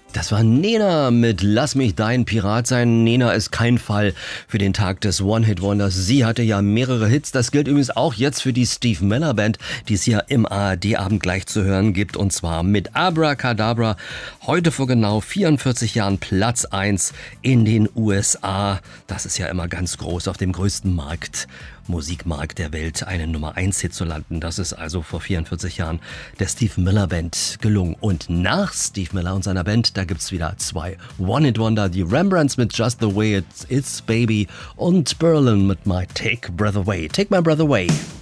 Das war Nena mit Lass mich dein Pirat sein. Nena ist kein Fall für den Tag des One-Hit-Wonders. Sie hatte ja mehrere Hits. Das gilt übrigens auch jetzt für die Steve Miller Band, die es ja im ARD-Abend gleich zu hören gibt. Und zwar mit Abracadabra. Heute vor genau 44 Jahren Platz 1 in den USA. Das ist ja immer ganz groß auf dem größten Musikmarkt der Welt, einen Nummer-1-Hit zu landen. Das ist also vor 44 Jahren der Steve Miller Band gelungen. Und nach Steve Miller und seiner Band, da gibt's wieder zwei One-Hit-Wonder, die Rembrandts mit Just the Way It Is, Baby und Berlin mit My Take Breath Away. Take My Breath Away.